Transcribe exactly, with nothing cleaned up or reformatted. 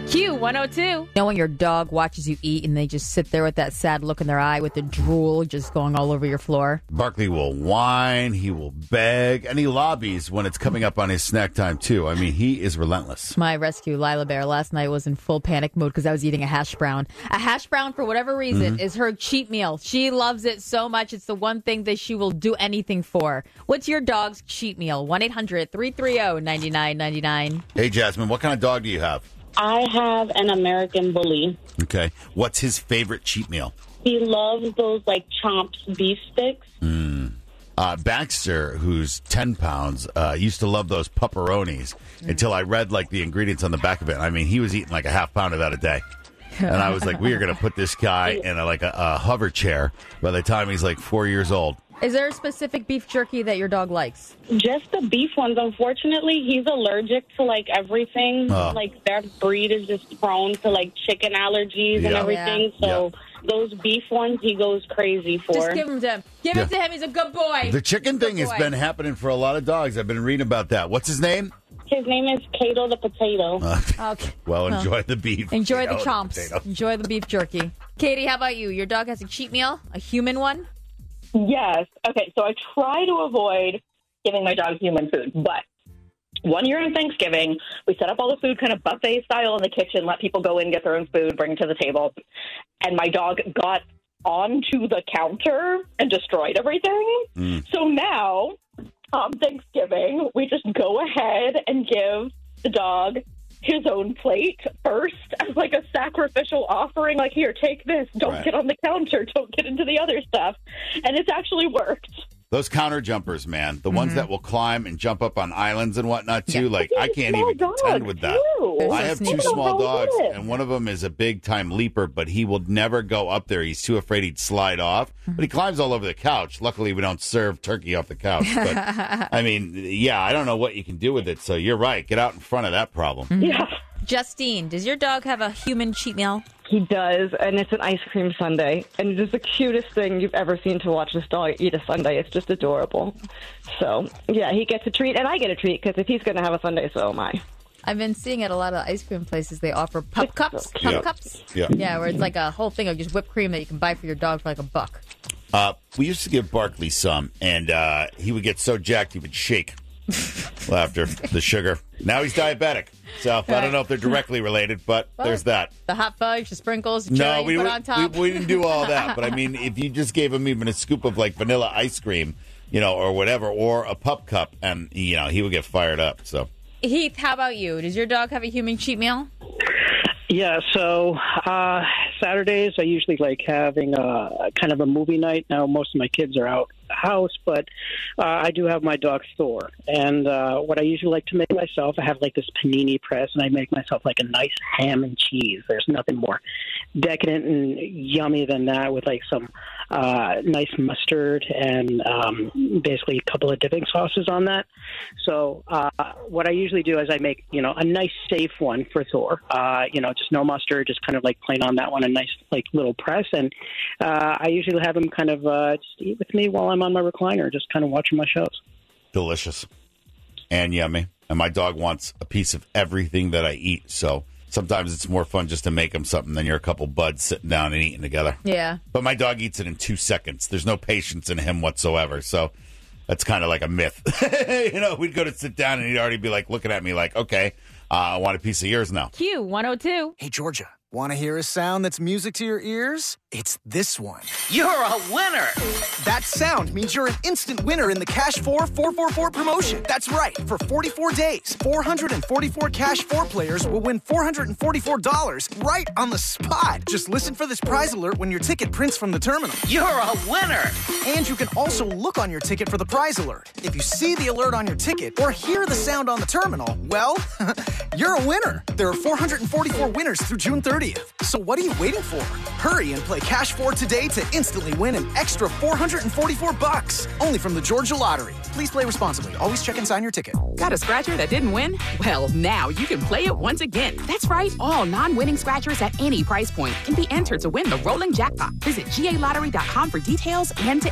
Q one oh two. You know when your dog watches you eat and they just sit there with that sad look in their eye with the drool just going all over your floor? Barkley will whine, he will beg, and he lobbies when it's coming up on his snack time, too. I mean, he is relentless. My rescue, Lila Bear, last night was in full panic mode because I was eating a hash brown. A hash brown, for whatever reason, mm-hmm. is her cheat meal. She loves it so much. It's the one thing that she will do anything for. What's your dog's cheat meal? one eight hundred three three zero nine nine nine nine. Hey, Jasmine, what kind of dog do you have? I have an American Bully. Okay. What's his favorite cheat meal? He loves those, like, chomped beef sticks. Mm. Uh, Baxter, who's ten pounds, uh, used to love those pepperonis mm. until I read, like, the ingredients on the back of it. I mean, he was eating, like, a half pound of that a day. And I was like, we are going to put this guy in, a, like, a, a hover chair by the time he's, like, four years old. Is there a specific beef jerky that your dog likes? Just the beef ones. Unfortunately, he's allergic to, like, everything. Oh. Like, that breed is just prone to, like, chicken allergies yeah. and everything. Yeah. So yeah. those beef ones, he goes crazy for. Just give him to him. Give yeah. it to him. He's a good boy. The chicken thing has been happening for a lot of dogs. I've been reading about that. What's his name? His name is Kato the Potato. Uh, okay. Well, enjoy huh. the beef. Enjoy Kato the chomps. The enjoy the beef jerky. Katie, how about you? Your dog has a cheat meal? A human one? Yes. Okay, so I try to avoid giving my dog human food, but one year on Thanksgiving, we set up all the food kind of buffet style in the kitchen, let people go in, get their own food, bring it to the table, and my dog got onto the counter and destroyed everything. Mm. So now, on Thanksgiving, we just go ahead and give the dog his own plate first as like a sacrificial offering, like, here, take this, don't right. get on the counter, don't get into the other stuff. And it's actually worked. Those counter jumpers, man, the mm-hmm. ones that will climb and jump up on islands and whatnot, too, yeah. like, I can't even contend with that. Too. I have two small dogs, and one of them is a big-time leaper, but he will never go up there. He's too afraid he'd slide off, but he climbs all over the couch. Luckily, we don't serve turkey off the couch. But, I mean, yeah, I don't know what you can do with it, so you're right. Get out in front of that problem. Mm-hmm. Yeah. Justine, does your dog have a human cheat meal? He does, and it's an ice cream sundae. And it is the cutest thing you've ever seen to watch this dog eat a sundae. It's just adorable. So, yeah, he gets a treat, and I get a treat, because if he's going to have a sundae, so am I. I've been seeing at a lot of ice cream places, they offer pup it's cups. So pup yeah. cups? Yeah. Yeah, where it's like a whole thing of just whipped cream that you can buy for your dog for like a buck. Uh, we used to give Barkley some, and uh, he would get so jacked he would shake. Laughter, the sugar. Now he's diabetic. So I don't know if they're directly related, but well, there's that. The hot fudge, the sprinkles, the cherry no, we, you put we, on top. We, we didn't do all that. But I mean, if you just gave him even a scoop of like vanilla ice cream, you know, or whatever, or a pup cup, and you know, he would get fired up. So Heath, how about you? Does your dog have a human cheat meal? Yeah, so uh, Saturdays I usually like having a kind of a movie night. Now most of my kids are out of the house, but uh, I do have my dog Thor. And uh, what I usually like to make myself, I have like this panini press, and I make myself like a nice ham and cheese. There's nothing more decadent and yummy than that, with like some uh, nice mustard and um, basically a couple of dipping sauces on that. So uh, what I usually do is I make, you know, a nice safe one for Thor. Uh, you know, just no mustard, just kind of like plain on that one, a nice like little press. And uh, I usually have him kind of uh, just eat with me while I'm on my recliner, just kind of watching my shows. Delicious and yummy. And my dog wants a piece of everything that I eat. So sometimes it's more fun just to make him something than you're a couple buds sitting down and eating together. Yeah. But my dog eats it in two seconds. There's no patience in him whatsoever. So that's kind of like a myth. You know, we'd go to sit down and he'd already be like looking at me like, okay, uh, I want a piece of yours now. Q one oh two. Hey, Georgia, want to hear a sound that's music to your ears? It's this one. You're a winner. That sound means you're an instant winner in the Cash four four four four promotion. That's right. For forty-four days, four hundred forty-four Cash four players will win four hundred forty-four dollars right on the spot. Just listen for this prize alert when your ticket prints from the terminal. You're a winner. And you can also look on your ticket for the prize alert. If you see the alert on your ticket or hear the sound on the terminal, well, you're a winner. There are four hundred forty-four winners through June thirtieth. So what are you waiting for? Hurry and play Cash four today to instantly win an extra four hundred forty-four bucks. Only from the Georgia Lottery. Please play responsibly. Always check and sign your ticket. Got a scratcher that didn't win? Well, now you can play it once again. That's right. All non-winning scratchers at any price point can be entered to win the rolling jackpot. Visit G A lottery dot com for details and to